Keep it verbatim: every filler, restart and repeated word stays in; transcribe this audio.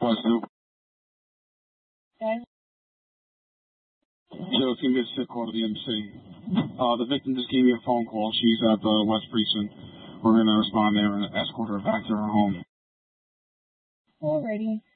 Was who? Guys. So it's going to be a sick call to the M C. Uh, the victim just gave me a phone call. She's at the West Precinct. We're going to respond there and escort her back to her home. Alrighty.